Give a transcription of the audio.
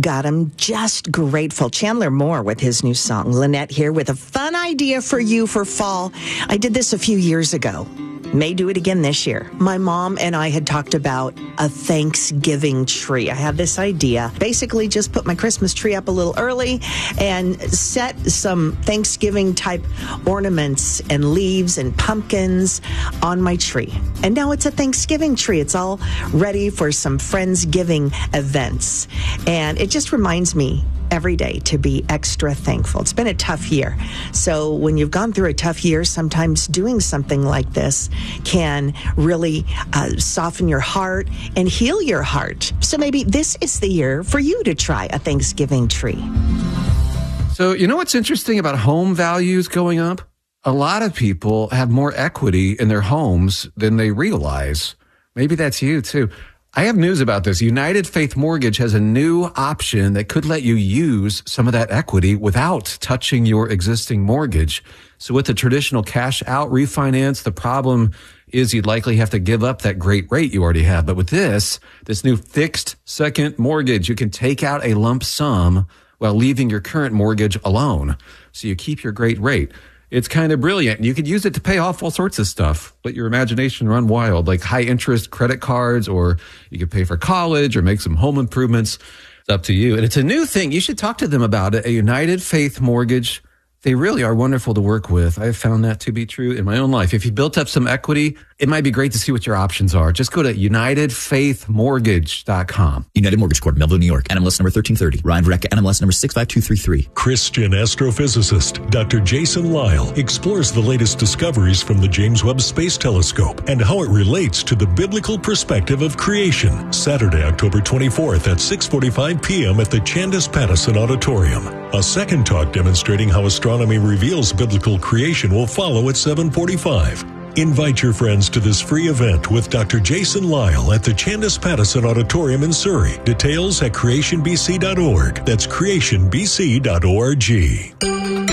got him just grateful. Chandler Moore with his new song. Lynette here with a fun idea for you for fall. I did this a few years ago. May do it again this year. My mom and I had talked about a Thanksgiving tree. I had this idea. Basically, just put my Christmas tree up a little early and set some Thanksgiving type ornaments and leaves and pumpkins on my tree. And now it's a Thanksgiving tree. It's all ready for some Friendsgiving events. And it just reminds me every day to be extra thankful. It's been a tough year. So when you've gone through a tough year, sometimes doing something like this can really soften your heart and heal your heart. So maybe this is the year for you to try a Thanksgiving tree. So you know what's interesting about home values going up? A lot of people have more equity in their homes than they realize. Maybe that's you too. I have news about this. United Faith Mortgage has a new option that could let you use some of that equity without touching your existing mortgage. So with the traditional cash out refinance, the problem is you'd likely have to give up that great rate you already have. But with this new fixed second mortgage, you can take out a lump sum while leaving your current mortgage alone. So you keep your great rate. It's kind of brilliant. You could use it to pay off all sorts of stuff. Let your imagination run wild, like high interest credit cards, or you could pay for college or make some home improvements. It's up to you. And it's a new thing. You should talk to them about it. A United Faith Mortgage. They really are wonderful to work with. I've found that to be true in my own life. If you built up some equity, it might be great to see what your options are. Just go to UnitedFaithMortgage.com. United Mortgage Corp, Melville, New York. NMLS number 1330. Ryan Vreck, NMLS number 65233. Christian astrophysicist Dr. Jason Lyle explores the latest discoveries from the James Webb Space Telescope and how it relates to the biblical perspective of creation. Saturday, October 24th at 6:45 p.m. at the Chandas Pattison Auditorium. A second talk demonstrating how astronomy reveals biblical creation will follow at 7:45. Invite your friends to this free event with Dr. Jason Lyle at the Chandas Pattison Auditorium in Surrey. Details at creationbc.org. That's creationbc.org.